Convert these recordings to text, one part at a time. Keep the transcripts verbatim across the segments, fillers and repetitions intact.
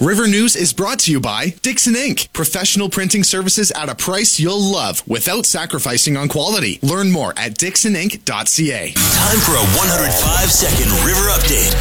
River News is brought to you by Dixon Incorporated. Professional printing services at a price you'll love without sacrificing on quality. Learn more at dixon inc dot c a. Time for a one hundred five second River Update.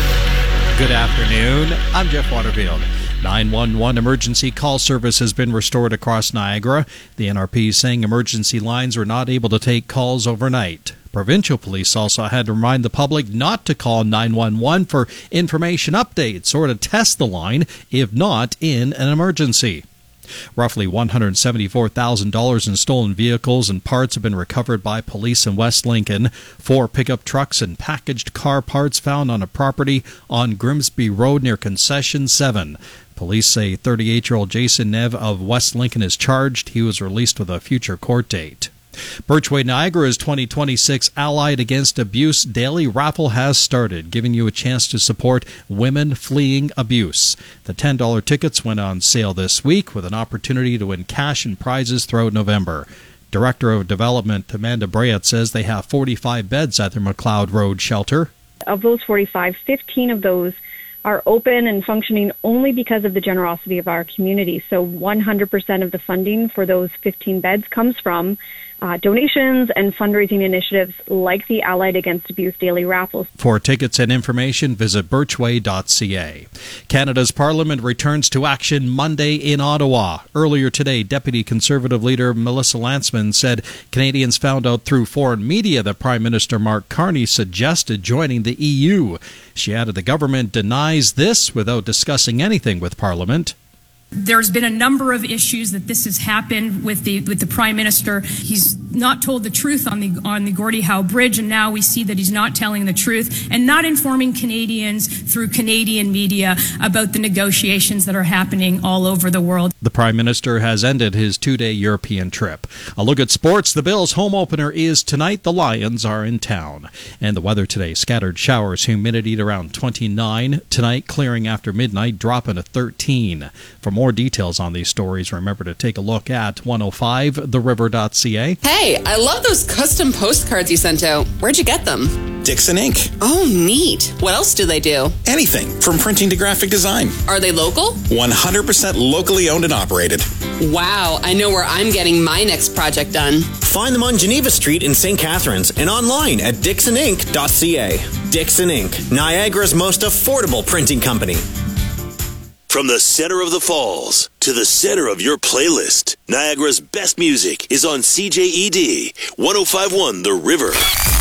Good afternoon. I'm Jeff Waterfield. nine one one emergency call service has been restored across Niagara. The N R P is saying emergency lines were not able to take calls overnight. Provincial police also had to remind the public not to call nine one one for information updates or to test the line if not in an emergency. Roughly one hundred seventy-four thousand dollars in stolen vehicles and parts have been recovered by police in West Lincoln. Four pickup trucks and packaged car parts found on a property on Grimsby Road near Concession seven. Police say thirty-eight-year-old Jason Nev of West Lincoln is charged. He was released with a future court date. Birchway Niagara's twenty twenty-six Allied Against Abuse Daily Raffle has started, giving you a chance to support women fleeing abuse. The ten dollar tickets went on sale this week with an opportunity to win cash and prizes throughout November. Director of Development Amanda Bryant says they have forty-five beds at their McLeod Road shelter. Of those forty-five, fifteen of those are open and functioning only because of the generosity of our community. So one hundred percent of the funding for those fifteen beds comes from uh, donations and fundraising initiatives like the Allied Against Abuse Daily Raffles. For tickets and information, visit birchway dot c a. Canada's Parliament returns to action Monday in Ottawa. Earlier today, Deputy Conservative Leader Melissa Lantsman said Canadians found out through foreign media that Prime Minister Mark Carney suggested joining the E U. She added the government denies this without discussing anything with Parliament. There's been a number of issues that this has happened with the with the Prime Minister. He's not told the truth on the on the Gordie Howe Bridge, and now we see that he's not telling the truth and not informing Canadians through Canadian media about the negotiations that are happening all over the world. The Prime Minister has ended his two-day European trip. A look at sports. The Bills' home opener is tonight. The Lions are in town. And the weather today, scattered showers, humidity at around twenty-nine. Tonight, clearing after midnight, dropping to thirteen. For more details on these stories, remember to take a look at one oh five the river dot c a. Hey, I love those custom postcards you sent out. Where'd you get them? Dixon Incorporated. Oh, neat. What else do they do? Anything from printing to graphic design. Are they local? one hundred percent locally owned and operated. Wow, I know where I'm getting my next project done. Find them on Geneva Street in Saint Catharines and online at dixon inc dot c a. Dixon Incorporated, Niagara's most affordable printing company. From the center of the Falls to the center of your playlist, Niagara's best music is on C J E D one oh five point one The River.